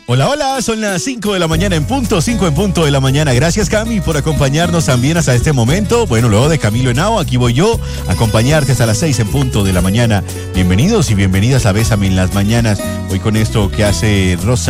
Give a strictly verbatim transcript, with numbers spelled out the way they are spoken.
Hola, hola, son las cinco de la mañana en punto, cinco en punto de la mañana. Gracias, Cami, por acompañarnos también hasta este momento. Bueno, luego de Camilo Henao, aquí voy yo a acompañarte hasta las seis en punto de la mañana. Bienvenidos y bienvenidas a Bésame en las mañanas. Hoy con esto que hace Rosa